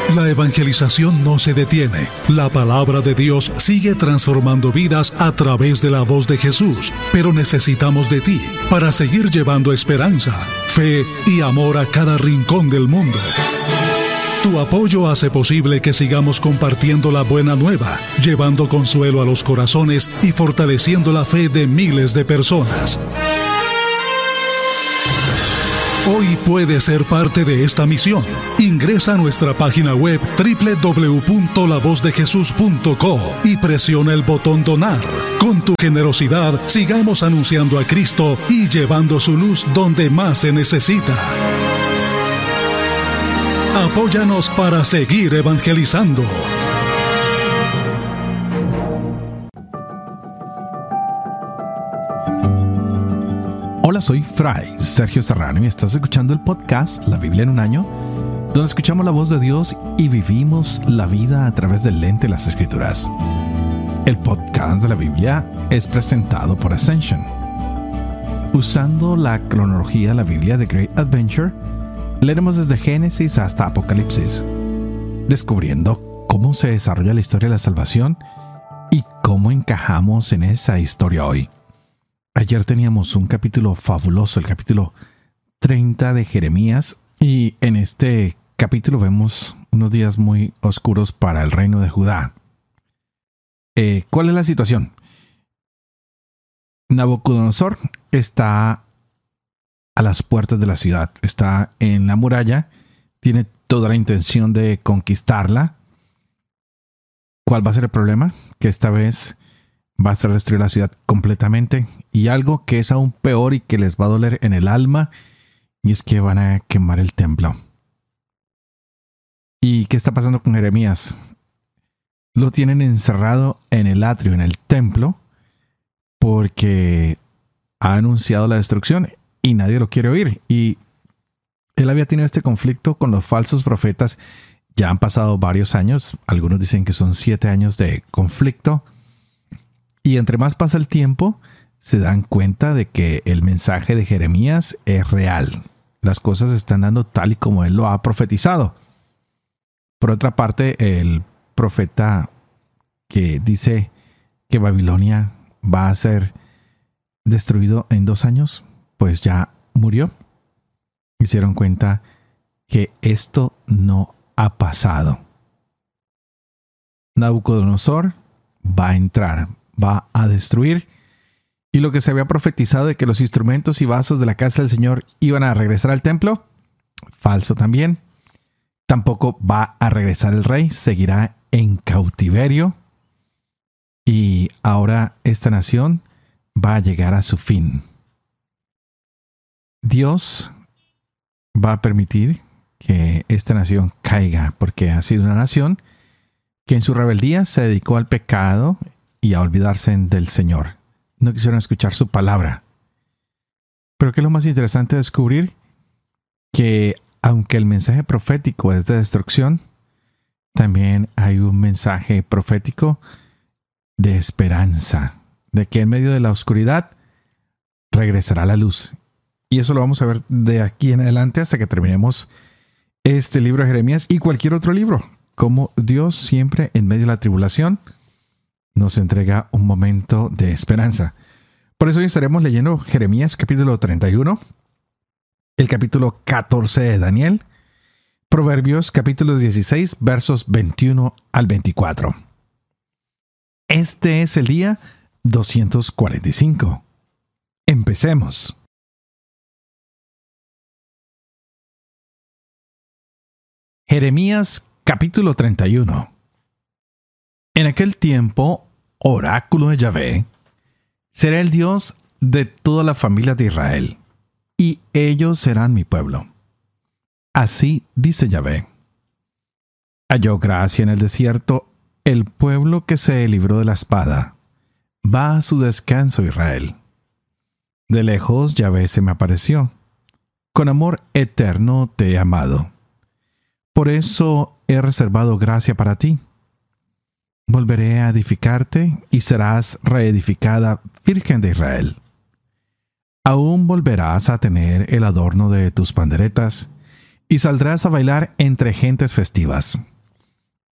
La evangelización no se detiene. La palabra de Dios sigue transformando vidas a través de la voz de Jesús, pero necesitamos de ti para seguir llevando esperanza, fe y amor a cada rincón del mundo. Tu apoyo hace posible que sigamos compartiendo la buena nueva, llevando consuelo a los corazones y fortaleciendo la fe de miles de personas. Hoy puedes ser parte de esta misión. Ingresa a nuestra página web www.lavozdejesús.co y presiona el botón Donar. Con tu generosidad, sigamos anunciando a Cristo y llevando su luz donde más se necesita. Apóyanos para seguir evangelizando. Hola, soy Fray Sergio Serrano y estás escuchando el podcast La Biblia en un año, donde escuchamos la voz de Dios y vivimos la vida a través del lente de las Escrituras. El podcast de la Biblia es presentado por Ascension. Usando la cronología de la Biblia de Great Adventure, leeremos desde Génesis hasta Apocalipsis, descubriendo cómo se desarrolla la historia de la salvación y cómo encajamos en esa historia hoy. Ayer teníamos un capítulo fabuloso, el capítulo 30 de Jeremías, y en este capítulo vemos unos días muy oscuros para el reino de Judá. ¿Cuál es la situación? Nabucodonosor está a las puertas de la ciudad, está en la muralla, tiene toda la intención de conquistarla. ¿Cuál va a ser el problema? Que esta vez va a ser destruir la ciudad completamente, y algo que es aún peor y que les va a doler en el alma, y es que van a quemar el templo. ¿Y qué está pasando con Jeremías? Lo tienen encerrado en el atrio, en el templo, porque ha anunciado la destrucción y nadie lo quiere oír. Y él había tenido este conflicto con los falsos profetas. Ya han pasado varios años, algunos dicen que son 7 años de conflicto. Y entre más pasa el tiempo, se dan cuenta de que el mensaje de Jeremías es real. Las cosas se están dando tal y como él lo ha profetizado. Por otra parte, el profeta que dice que Babilonia va a ser destruido en 2 años, pues ya murió. Y se dieron cuenta que esto no ha pasado. Nabucodonosor va a entrar, va a destruir, y lo que se había profetizado de que los instrumentos y vasos de la casa del Señor iban a regresar al templo, falso también. Tampoco va a regresar el rey, seguirá en cautiverio, y ahora esta nación va a llegar a su fin. Dios va a permitir que esta nación caiga, porque ha sido una nación que en su rebeldía se dedicó al pecado y a olvidarse del Señor. No quisieron escuchar su palabra. Pero ¿qué es lo más interesante de descubrir? Que aunque el mensaje profético es de destrucción, también hay un mensaje profético de esperanza, de que en medio de la oscuridad regresará la luz. Y eso lo vamos a ver de aquí en adelante hasta que terminemos este libro de Jeremías y cualquier otro libro. Como Dios siempre en medio de la tribulación nos entrega un momento de esperanza. Por eso hoy estaremos leyendo Jeremías capítulo 31, el capítulo 14 de Daniel, Proverbios capítulo 16, versos 21 al 24. Este es el día 245. Empecemos. Jeremías capítulo 31. En aquel tiempo, oráculo de Yahvé, será el Dios de toda la familia de Israel, y ellos serán mi pueblo. Así dice Yahvé. Halló gracia en el desierto el pueblo que se libró de la espada. Va a su descanso Israel. De lejos Yahvé se me apareció. Con amor eterno te he amado. Por eso he reservado gracia para ti. Volveré a edificarte y serás reedificada, Virgen de Israel. Aún volverás a tener el adorno de tus panderetas y saldrás a bailar entre gentes festivas.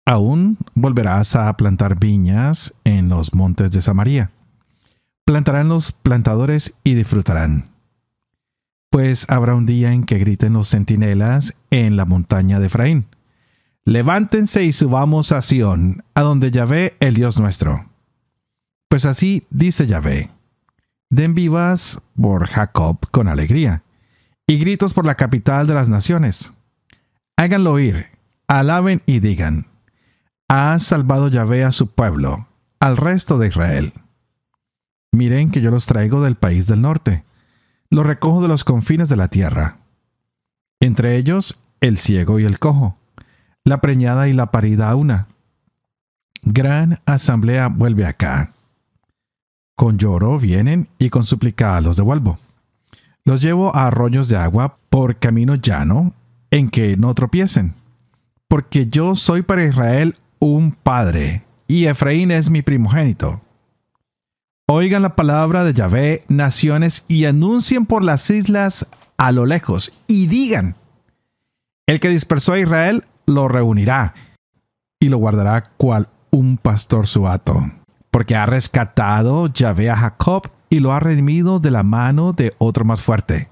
Aún volverás a plantar viñas en los montes de Samaria. Plantarán los plantadores y disfrutarán. Pues habrá un día en que griten los centinelas en la montaña de Efraín: levántense y subamos a Sión, a donde Yahvé, el Dios nuestro. Pues así dice Yahvé: den vivas por Jacob con alegría, y gritos por la capital de las naciones. Háganlo oír, alaben y digan: ha salvado Yahvé a su pueblo, al resto de Israel. Miren que yo los traigo del país del norte, los recojo de los confines de la tierra. Entre ellos, el ciego y el cojo, la preñada y la parida a una. Gran asamblea vuelve acá. Con lloro vienen y con súplica los devuelvo. Los llevo a arroyos de agua por camino llano en que no tropiecen. Porque yo soy para Israel un padre, y Efraín es mi primogénito. Oigan la palabra de Yahvé, naciones, y anuncien por las islas a lo lejos, y digan: el que dispersó a Israel lo reunirá, y lo guardará cual un pastor su hato. Porque ha rescatado Yahvé a Jacob, y lo ha redimido de la mano de otro más fuerte.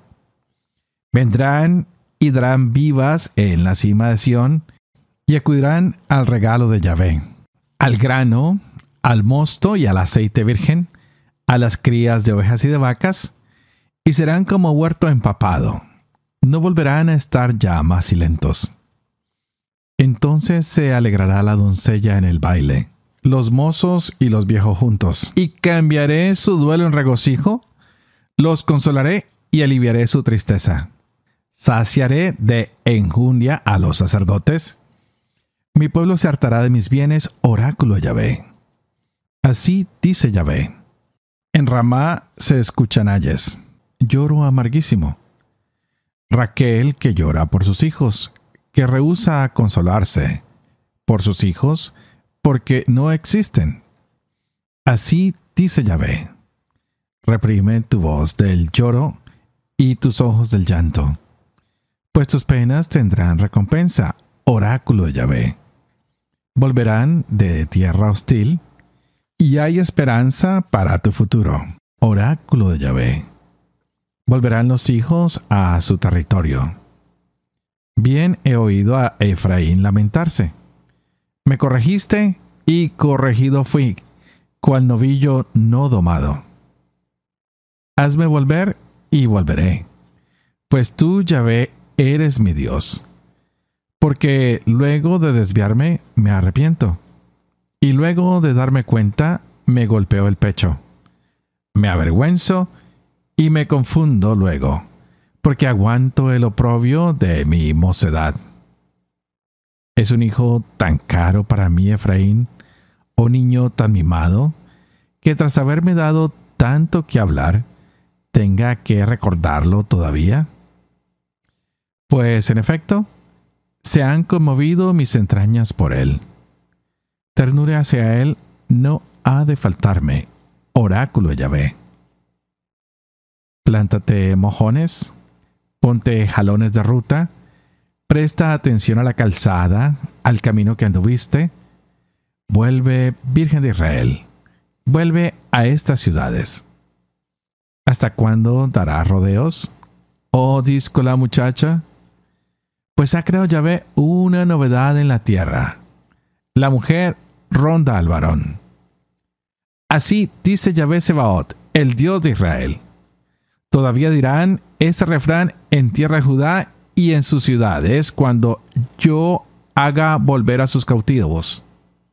Vendrán y darán vivas en la cima de Sión, y acudirán al regalo de Yahvé, al grano, al mosto y al aceite virgen, a las crías de ovejas y de vacas, y serán como huerto empapado. No volverán a estar ya macilentos. Entonces se alegrará la doncella en el baile, los mozos y los viejos juntos, y cambiaré su duelo en regocijo, los consolaré y aliviaré su tristeza. Saciaré de enjundia a los sacerdotes. Mi pueblo se hartará de mis bienes, oráculo de Yahvé. Así dice Yahvé: en Ramá se escuchan ayes, lloro amarguísimo. Raquel, que llora por sus hijos, que rehúsa a consolarse por sus hijos, porque no existen. Así dice Yahvé: reprime tu voz del lloro y tus ojos del llanto, pues tus penas tendrán recompensa, oráculo de Yahvé. Volverán de tierra hostil, y hay esperanza para tu futuro, oráculo de Yahvé. Volverán los hijos a su territorio. Bien he oído a Efraín lamentarse. Me corregiste, y corregido fui, cual novillo no domado. Hazme volver, y volveré, pues tú, Yahvé, eres mi Dios. Porque luego de desviarme, me arrepiento, y luego de darme cuenta, me golpeo el pecho. Me avergüenzo y me confundo luego, porque aguanto el oprobio de mi mocedad. ¿Es un hijo tan caro para mí, Efraín, oh niño tan mimado, que tras haberme dado tanto que hablar, tenga que recordarlo todavía? Pues en efecto, se han conmovido mis entrañas por él. Ternura hacia él no ha de faltarme, oráculo de Yahvé. Plántate mojones, ponte jalones de ruta, presta atención a la calzada, al camino que anduviste. Vuelve, Virgen de Israel, vuelve a estas ciudades. ¿Hasta cuándo darás rodeos, oh díscola muchacha? Pues ha creado Yahvé una novedad en la tierra. La mujer ronda al varón. Así dice Yahvé Sebaot, el Dios de Israel. Todavía dirán este refrán en tierra de Judá y en sus ciudades, cuando yo haga volver a sus cautivos.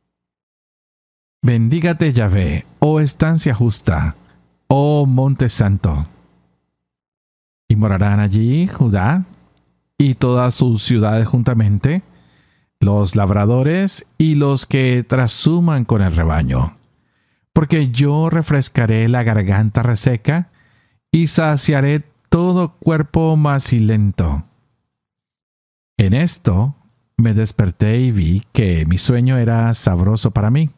Bendígate Yahvé, oh estancia justa, oh monte santo. Y morarán allí Judá y todas sus ciudades juntamente, los labradores y los que trashuman con el rebaño. Porque yo refrescaré la garganta reseca y saciaré todo cuerpo macilento. En esto me desperté y vi que mi sueño era sabroso para mí.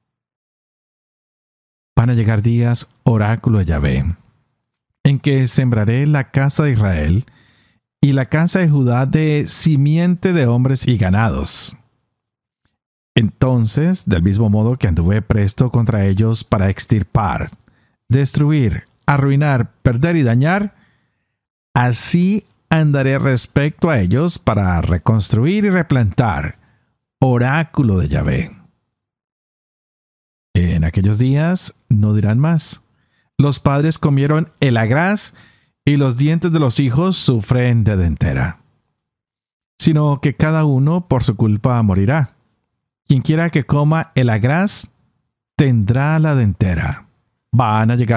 Van a llegar días, oráculo de Yahvé, en que sembraré la casa de Israel y la casa de Judá de simiente de hombres y ganados. Entonces, del mismo modo que anduve presto contra ellos para extirpar, destruir, arruinar, perder y dañar, así andaré respecto a ellos para reconstruir y replantar. Oráculo de Yahvé. En aquellos días no dirán más: los padres comieron el agraz y los dientes de los hijos sufren de dentera. Sino que cada uno por su culpa morirá. Quien quiera que coma el agraz tendrá la dentera. Van a llegar